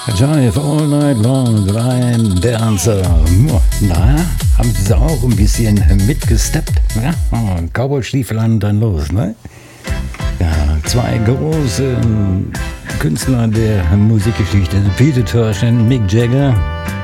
Jive all night long, Line Dancer. Na, haben Sie auch ein bisschen mitgesteppt? Ja, Cowboy-Stiefel an und dann los, ne? Ja, zwei große Künstler der Musikgeschichte, Peter Tosh und Mick Jagger.